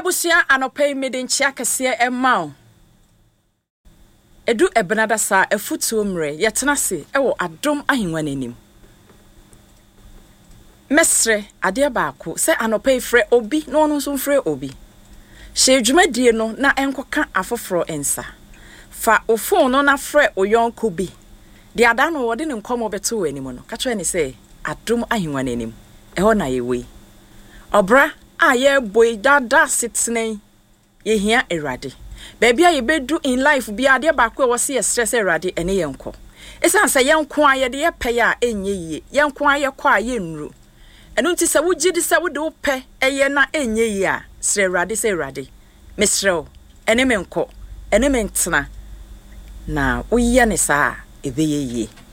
Abusia anope medinchia kese emao. Edu ebenada sa efutu mre yetenase ewo adom ahengwa nanim. Mesre ade baako se anope frɛ obi na ono nso frɛ obi. Hye dwumadie no na enkoka afoforo ensa. Fa ofon no na frɛ oyonko bi. De ada no wode ne nkomo beto anim no. Ka kyerɛ ne se adom ahengwa nanim. Eho na yewe. Obra aye boy dada sitene ye hia erade. Baby a yebedu in life bi ade baako e wose ye stress erade ene yenko. Esan se yenko aye de ye pɛ ya enye yie. Yenko aye kɔ aye nru. Enu nti se wugidi se wo de wo pɛ eye na enye yie a sre erade se erade. Mesrew ene menko ene mentena na wo ye ne saa ebe ye yie.